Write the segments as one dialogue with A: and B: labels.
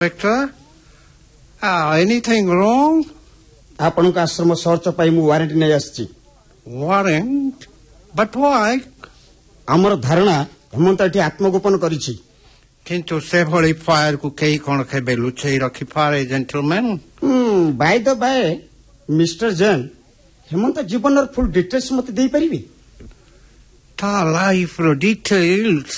A: Inspector, anything wrong?
B: ଆପଣଙ୍କ ଆଶ୍ରମ search ପାଇଁ ମୁଁ ୱାରେଣ୍ଟ ନେଇ ଆସିଛି।
A: Warrant? But why?
B: ଆମର ଧାରଣା ହେମନ୍ତ ଏଠି ଆତ୍ମଗୋପନ କରିଛି।
A: କିନ୍ତୁ ସେଭଳି ଫାୟାରକୁ କେହି କ'ଣ କେବେ ଲୁଚେଇ ରଖିପାରେ ଜେଣ୍ଟଲମ୍ୟାନ୍?
B: ବାଇ ଦ ବାଏ ମିଷ୍ଟର ଜେନ୍, ହେମନ୍ତ ଜୀବନର ଫୁଲ୍ ଡିଟେଲ୍ସ ମୋତେ ଦେଇପାରିବେ?
A: ତା ଲାଇଫର ଡିଟେଲ୍ସ?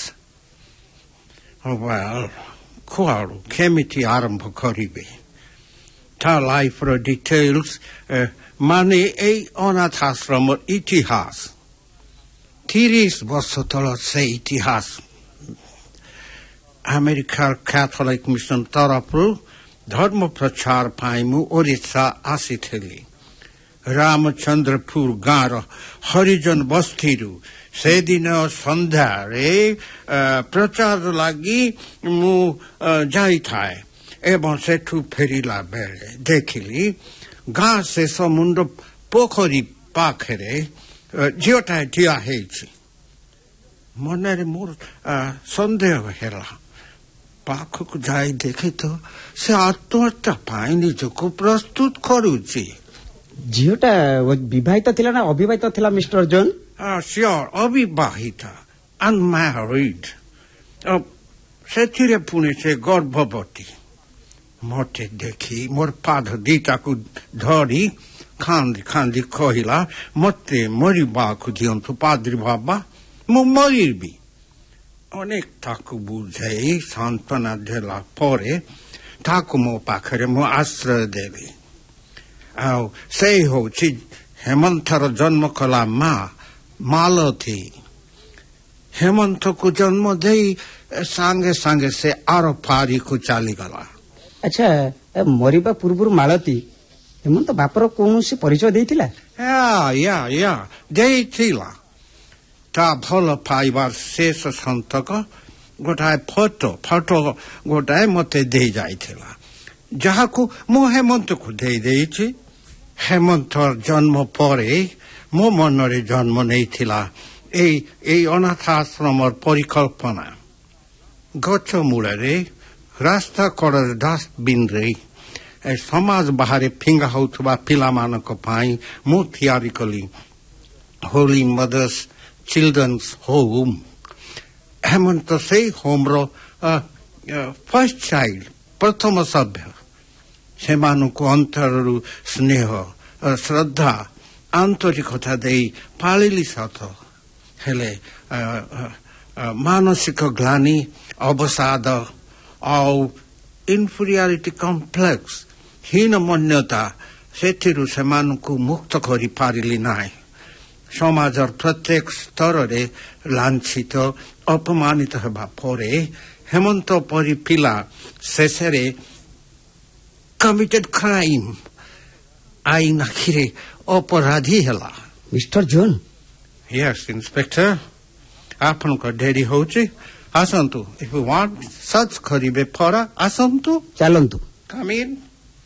A: କୁଆଡ଼ୁ କେମିତି ଆରମ୍ଭ କରିବେ? ତା ଲାଇଫର ଡିଟେଲ୍ସ ମାନେ ଏଇ ଅନାଥ ଆଶ୍ରମର ଇତିହାସ। 30 ବର୍ଷ ତଳ ସେ ଇତିହାସ ଆମେରିକାର କ୍ୟାଥୋଲିକ ମିଶନ ତରଫରୁ ଧର୍ମ ପ୍ରଚାର ପାଇଁ ମୁଁ ଓଡ଼ିଶା ଆସିଥିଲି। ରାମଚନ୍ଦ୍ରପୁର ଗାଁର ହରିଜନ ବସ୍ତିରୁ ସେଦିନ ସନ୍ଧ୍ୟାରେ ପ୍ରଚାର ଲାଗି ମୁଁ ଯାଇଥାଏ ଏବଂ ସେଠୁ ଫେରିଲା ବେଳେ ଦେଖିଲି ଗାଁ ଶେଷ ମୁଣ୍ଡ ପୋଖରୀ ପାଖରେ ଝିଅଟାଏ ଠିଆ ହେଇଛି। ମନରେ ମୋର ସନ୍ଦେହ ହେଲା। ପାଖକୁ ଯାଇ ଦେଖେ ତ ସେ ଆତ୍ମହତ୍ୟା ପାଇଁ ନିଜକୁ ପ୍ରସ୍ତୁତ କରୁଛି।
B: ଝିଅଟା ବିବାହିତ ଥିଲା ନା ଅବିବାହିତ ଥିଲା ମିଷ୍ଟର ଜନ୍?
A: ସିଓର ଅବିବାହିତା, ଅନମ୍ୟାରିଡ୍। ସେଥିରେ ପୁଣି ସେ ଗର୍ଭବତୀ। ମୋତେ ଦେଖି ମୋର ପାଦ ଦିଟାକୁ ଧରି ଖାନ୍ଦି ଖାନ୍ଦି କହିଲା, ମୋତେ ମରିବାକୁ ଦିଅନ୍ତୁ ପାଦ୍ରୀ ବାବା, ମୁଁ ମରିବି। ଅନେକ ତାକୁ ବୁଝେଇ ସାନ୍ତ୍ୱନା ଦେଲା ପରେ ତାକୁ ମୋ ପାଖରେ ମୁଁ ଆଶ୍ରୟ ଦେଲି। ଆଉ ସେ ହେଉଛି ହେମନ୍ତର ଜନ୍ମ କଲା ମା ମାଲତୀ। ହେମନ୍ତକୁ ଜନ୍ମ ଦେଇ ସାଙ୍ଗେ ସାଙ୍ଗେ ସେ ଆର ପାରିକୁ ଚାଲିଗଲା।
B: ଆଚ୍ଛା, ମରିବା ପୂର୍ବରୁ ମାଳତୀ ହେମନ୍ତ ବାପର କୌଣସି ପରିଚୟ ଦେଇଥିଲା?
A: ଦେଇଥିଲା। ତା ଭଲ ପାଇବାର ଶେଷ ସନ୍ତକ ଗୋଟାଏ ଫଟୋ ଗୋଟାଏ ମୋତେ ଦେଇ ଯାଇଥିଲା, ଯାହାକୁ ମୁଁ ହେମନ୍ତକୁ ଦେଇଛି। ହେମନ୍ତର ଜନ୍ମ ପରେ ମୋ ମନରେ ଜନ୍ମ ନେଇଥିଲା ଏଇ ଅନାଥ ଆଶ୍ରମର ପରିକଳ୍ପନା। ଗଛ ମୂଳରେ, ରାସ୍ତା କଡ଼ରେ ଡଷ୍ଟବିନ୍ରେ, ସମାଜ ବାହାରେ ଫିଙ୍ଗା ହେଉଥିବା ପିଲାମାନଙ୍କ ପାଇଁ ମୁଁ ତିଆରି କଲି ହୋଲି ମଦର୍ସ ଚିଲଡ୍ରେନ୍ସ ହୋମ୍। ହେମନ୍ତ ସେଇ ହୋମ୍ର ଫାର୍ଷ୍ଟ ଚାଇଲ୍ଡ, ପ୍ରଥମ ସଭ୍ୟ। ସେମାନଙ୍କୁ ଅନ୍ତରରୁ ସ୍ନେହ, ଶ୍ରଦ୍ଧା, ଆନ୍ତରିକତା ଦେଇ ପାଳିଲି ସତ, ହେଲେ ମାନସିକ ଗ୍ଲାନି, ଅବସାଦ ଆଉ ଇନଫିରିୟରିଟି କମ୍ପ୍ଲେକ୍ସ, ହୀନମନ୍ୟତା, ସେଥିରୁ ସେମାନଙ୍କୁ ମୁକ୍ତ କରିପାରିଲି ନାହିଁ। ସମାଜର ପ୍ରତ୍ୟେକ ସ୍ତରରେ ଲାଞ୍ଛିତ, ଅପମାନିତ ହେବା ପରେ ହେମନ୍ତ ପରି ପିଲା ଶେଷରେ କମିଟେଡ୍ କ୍ରାଇମ୍, ଆଇନ ଆଖିରେ ଅପରାଧୀ ହେଲା।
B: ମିଷ୍ଟର ଜନ୍?
A: ୟେସ୍ ଇନ୍ସପେକ୍ଟର, ଆପଣଙ୍କ ଡେରି ହେଉଛି। ଆସନ୍ତୁ, ଇଫ୍ ୟୁ ୱାଣ୍ଟ ସର୍ଚ୍ଚ କରିବେ ଫରା, ଆସନ୍ତୁ।
B: ଚାଲନ୍ତୁ।
A: କମ୍ ଇନ୍।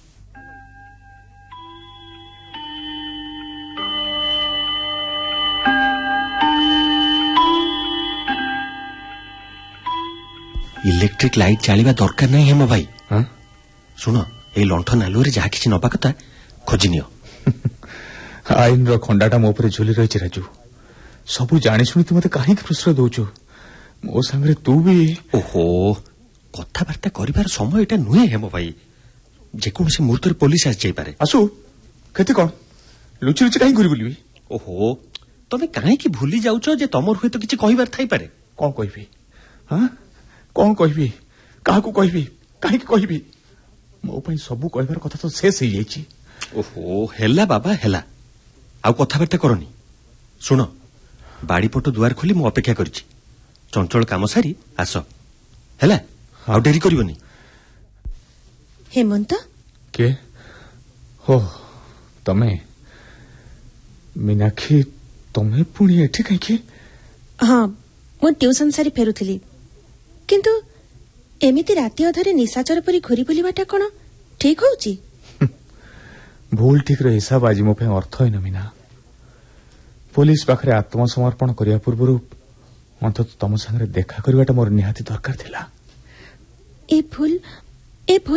C: ଇଲେକ୍ଟ୍ରିକ ଲାଇଟ୍ ଚାଲିବା ଦରକାର ନାହିଁ ହେମ ଭାଇ। ଶୁଣ, ଏଇ ଲଣ୍ଠନ ଆଲୁଅରେ ଯାହା କିଛି ନବା କଥା ଖୋଜି ନିଅ।
D: ଆଇନର ଖଣ୍ଡାଟା ମୋ ଉପରେ ଝୁଲି ରହିଛି ରାଜୁ। ସବୁ ଜାଣିଶୁଣି ତୁ ମତେ କାହିଁକି ପ୍ରଶ୍ରୟ ଦଉଛୁ? ମୋ ସାଙ୍ଗରେ ତୁ ବି।
C: ଓହୋ, କଥାବାର୍ତ୍ତା କରିବାର ସମୟ ଏଟା ନୁହେଁ ହେମ ଭାଇ। ଯେକୌଣସି ମୁହୂର୍ତ୍ତରେ ପୋଲିସ ଆସିଯାଇପାରେ।
D: ଆସୁ, କେତେ କଣ ଲୁଚି ଲୁଚି କାହିଁ ଘୁରି ବୁଲିବି?
C: ଓହୋ, ତମେ କାହିଁକି ଭୁଲି ଯାଉଛ ଯେ ତମର ହୁଏତ କିଛି କହିବାର ଥାଇପାରେ?
D: କଣ କହିବି? କଣ କହିବି? କାହାକୁ କହିବି? କାହିଁକି କହିବି? ମୋ ପାଇଁ ସବୁ କହିବାର କଥା ତ ଶେଷ ହେଇଯାଇଛି।
C: ଓହୋ, ହେଲା ବାବା ହେଲା, ଆଉ କଥାବାର୍ତ୍ତା କରନି। ଶୁଣ, ବାଡ଼ିପଟ ଦୁଆର ଖୋଲି ମୁଁ ଅପେକ୍ଷା କରିଛି। ଚଞ୍ଚଳ କାମ ସାରି ଆସ, ହେଲା? ଆଉ ଡେରି କରିବନି।
E: ହେମନ୍ତ?
D: କିଏ? ହୋ, ତମେ? ମୀନାକ୍ଷୀ, ତମେ ପୁଣି ଏଠି କାହିଁକି?
E: ହଁ, ମୁଁ ଟ୍ୟୁସନ ସାରି ଫେରୁଥିଲି, କିନ୍ତୁ ଏମିତି ରାତି ଅଧରେ ନିଶାଚର ପରି ଘୁରି ବୁଲିବାଟା କଣ ଠିକ ହଉଛି?
D: ଭୁଲ ଠିକର ହିସାବ ଆଜି ମୋ ପାଇଁ ଅର୍ଥହୀନ ମୀନା। ପୋଲିସ ପାଖରେ ଆତ୍ମସମର୍ପଣ କରିବା ପୂର୍ବରୁ ଅନ୍ତତଃ ତମ ସାଙ୍ଗରେ ଦେଖା କରିବାଟା ମୋର ନିହାତି ଦରକାର ଥିଲା।
E: ଏ ଭୁଲ ଏ